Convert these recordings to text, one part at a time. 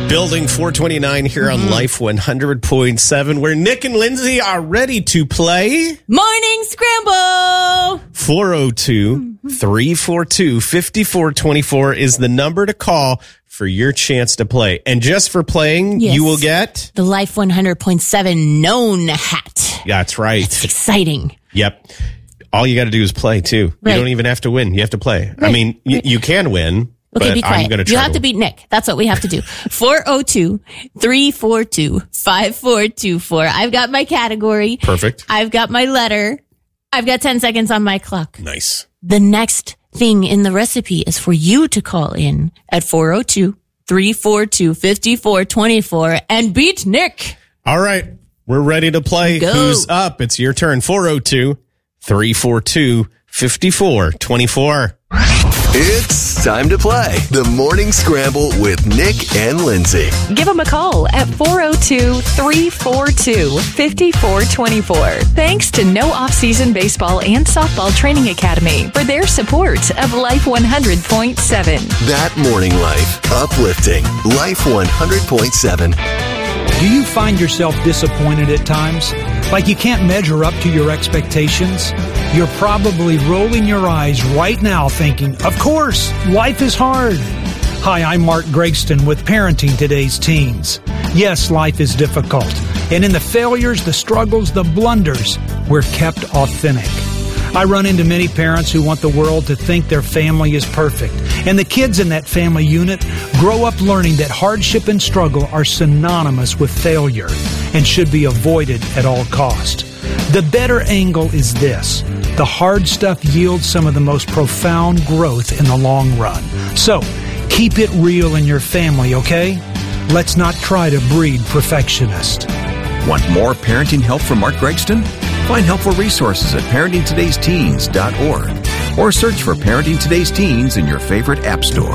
Building 429 here on Life 100.7, where Nick and Lindsay are ready to play Morning Scramble. 402-342-5424 is the number to call for your chance to play. And just for playing, Yes. you will get The Life 100.7 known hat. That's right. It's exciting. Yep. All you got to do is play, too. Right. You don't even have to win. You have to play. I Right. mean, you can win. Okay, but be quiet. I'm going to try. You have to beat Nick. That's what we have to do. 402-342-5424. I've got my category. Perfect. I've got my letter. I've got 10 seconds on my clock. Nice. The next thing in the recipe is for you to call in at 402-342-5424 and beat Nick. All right. We're ready to play. Go. Who's up? It's your turn. 402-342-5424. It's time to play the Morning Scramble with Nick and Lindsay. Give them a call at 402-342-5424. Thanks to No Off-Season Baseball and Softball Training Academy for their support of Life 100.7. That morning life, uplifting. Life 100.7. Do you find yourself disappointed at times? Like you can't measure up to your expectations? You're probably rolling your eyes right now thinking, of course, life is hard. Hi, I'm Mark Gregston with Parenting Today's Teens. Yes, life is difficult. And in the failures, the struggles, the blunders, we're kept authentic. I run into many parents who want the world to think their family is perfect. And the kids in that family unit grow up learning that hardship and struggle are synonymous with failure and should be avoided at all cost. The better angle is this. The hard stuff yields some of the most profound growth in the long run. So, keep it real in your family, okay? Let's not try to breed perfectionists. Want more parenting help from Mark Gregston? Find helpful resources at parentingtodaysteens.org or search for Parenting Today's Teens in your favorite app store.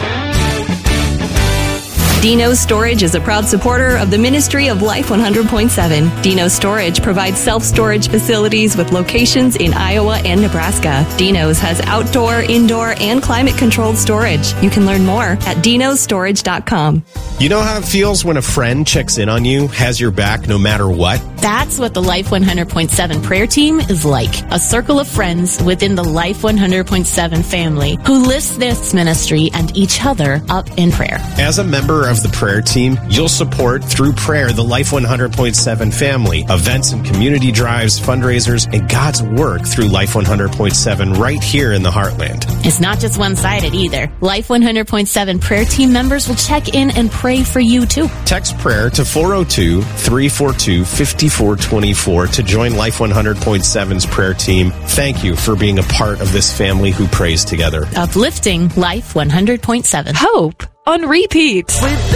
Dino's Storage is a proud supporter of the Ministry of Life 100.7. Dino's Storage provides self-storage facilities with locations in Iowa and Nebraska. Dino's has outdoor, indoor, and climate-controlled storage. You can learn more at dinostorage.com. You know how it feels when a friend checks in on you, has your back no matter what? That's what the Life 100.7 prayer team is like. A circle of friends within the Life 100.7 family who lifts this ministry and each other up in prayer. As a member of the prayer team, you'll support through prayer the Life 100.7 family, events and community drives, fundraisers, and God's work through Life 100.7 right here in the Heartland. It's not just one-sided either. Life 100.7 prayer team members will check in and pray for you too. Text prayer to 402-342-5424 to join Life 100.7's prayer team. Thank you for being a part of this family who prays together. Uplifting Life 100.7. Hope on repeat.